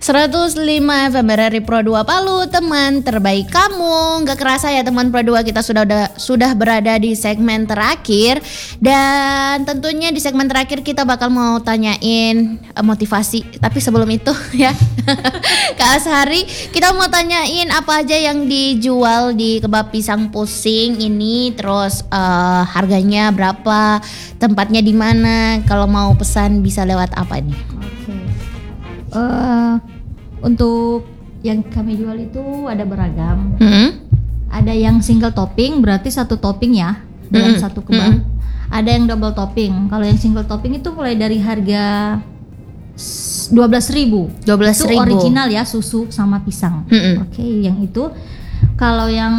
105 FM RRI Pro 2 Palu, teman terbaik kamu. Gak kerasa ya teman Pro 2, kita sudah berada di segmen terakhir. Dan tentunya di segmen terakhir kita bakal mau tanyain motivasi. Tapi sebelum itu ya Kak Ashari, kita mau tanyain apa aja yang dijual di kebab pisang pusing ini. Terus harganya berapa, tempatnya di mana, kalau mau pesan bisa lewat apa nih? Untuk yang kami jual itu ada beragam. Ada yang single topping, berarti satu topping ya dalam satu kebab. Ada yang double topping. Kalau yang single topping itu mulai dari harga 12.000. Itu original ya, susu sama pisang. Oke, yang itu. Kalau yang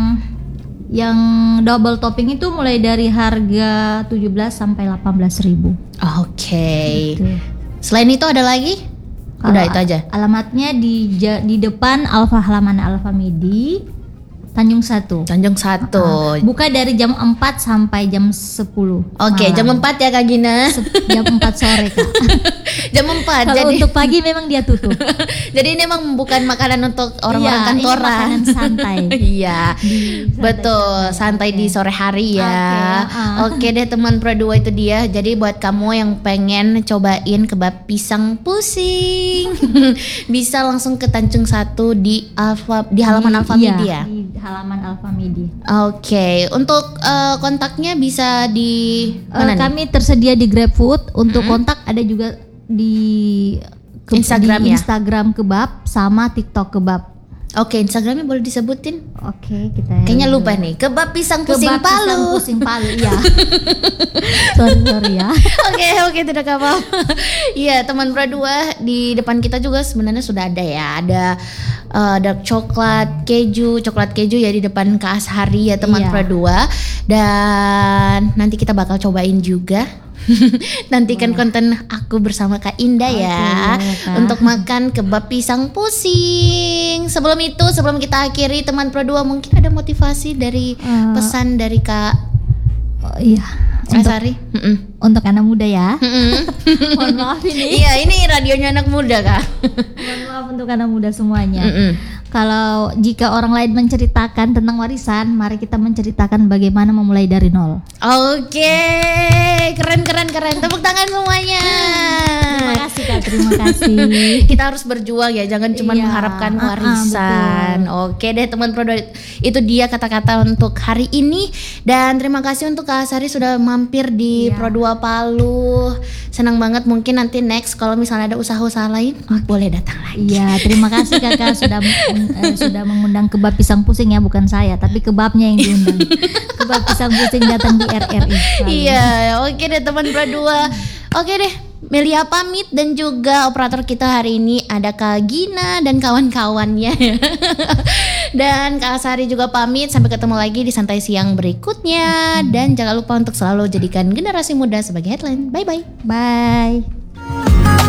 double topping itu mulai dari harga 17 sampai 18.000. Oke. Gitu. Selain itu ada lagi? Udah itu aja. Alamatnya di depan halaman Alfa Midi, Tanjung 1. Buka dari jam 4 sampai jam 10. Oke, jam 4 ya Kak Gina. Jam 4 sore Kak. Jam 4. Kalau jadi untuk pagi memang dia tutup. Jadi ini memang bukan makanan untuk orang-orang kantoran. Ini makanan santai. Iya. Betul, santai di sore hari ya. Oke deh teman Pro 2, itu dia. Jadi buat kamu yang pengen cobain kebab pisang pusing, bisa langsung ke Tanjung 1 di halaman Alfa Midi ya. Halaman Alfa Midi. Oke, untuk kontaknya bisa di mana nih? Kami tersedia di GrabFood. Untuk kontak ada juga di Instagram ya? Instagram kebab sama TikTok kebab. Oke, Instagramnya boleh disebutin? Oke, kita kayaknya lupa nih. Kebab pisang pusing Palu. Pusing Palu, ya. sorry ya. Oke, tidak apa-apa. Iya, teman Pro 2, di depan kita juga sebenarnya sudah ada ya. Ada dark coklat keju ya di depan Kak Ashari ya teman Pro 2. Dan nanti kita bakal cobain juga. Nantikan konten aku bersama Kak Indah ya, untuk makan kebab pisang pusing. Sebelum kita akhiri teman Pro 2, mungkin ada motivasi dari pesan dari Kak Ashari untuk anak muda ya. Mohon maaf ini. Iya, ini radionya anak muda Kak. Mohon maaf untuk anak muda semuanya. Kalau jika orang lain menceritakan tentang warisan, mari kita menceritakan bagaimana memulai dari nol. Oke, keren. Tepuk tangan semuanya. Terima kasih Kak, terima kasih. Kita harus berjuang ya, jangan cuma mengharapkan warisan. Oke deh teman Pro 2, itu dia kata-kata untuk hari ini. Dan terima kasih untuk Kak Ashari sudah mampir di Pro 2 Palu. Senang banget, mungkin nanti next kalau misalnya ada usaha-usaha lain boleh datang lagi. Iya, terima kasih Kakak sudah mengundang kebab pisang pusing ya, bukan saya, tapi kebabnya yang diundang. Kebab pisang pusing datang di RRI. Iya, oke deh teman Pro 2. Oke deh, Melia pamit dan juga operator kita hari ini ada Kak Gina dan kawan-kawannya. Dan Kak Ashari juga pamit, sampai ketemu lagi di Santai Siang berikutnya. Dan jangan lupa untuk selalu jadikan generasi muda sebagai headline. Bye.